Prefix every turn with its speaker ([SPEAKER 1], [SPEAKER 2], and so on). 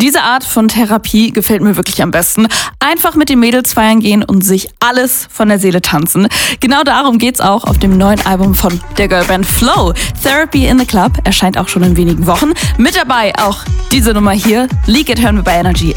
[SPEAKER 1] Diese Art von Therapie gefällt mir wirklich am besten. Einfach mit den Mädels feiern gehen und sich alles von der Seele tanzen. Genau darum geht's auch auf dem neuen Album von der Girlband Flow. Therapy in the Club erscheint auch schon in wenigen Wochen. Mit dabei auch diese Nummer hier. Leak It hören wir bei Energy.